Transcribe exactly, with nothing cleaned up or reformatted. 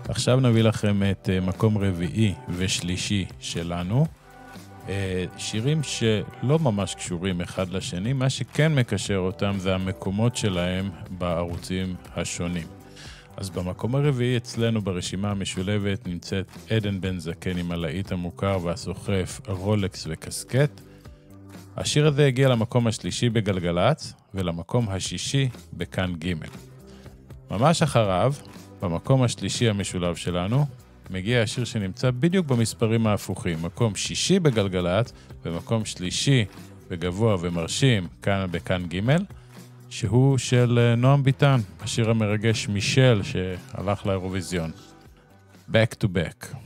עכשיו נביא לכם את מקום רביעי ושלישי שלנו. שירים שלא ממש קשורים אחד לשני, מה שכן מקשר אותם זה המקומות שלהם בערוצים השונים. אז במקום הרביעי אצלנו ברשימה המשולבת נמצאת עדן בן זקן עם הלהיט המוכר והסוחף רולקס וקסקט. השיר הזה הגיע למקום השלישי בגלגלץ ולמקום השישי בכאן ג'. ממש אחריו, במקום השלישי המשולב שלנו, מגיע השיר שנמצא בדיוק במספרים ההפוכים, מקום שישי בגלגלץ ומקום שלישי בגבוה ומרשים כאן בכאן ג', שהוא של נועם ביטן, השיר המרגש מישל שהלך לאירוויזיון. Back to back.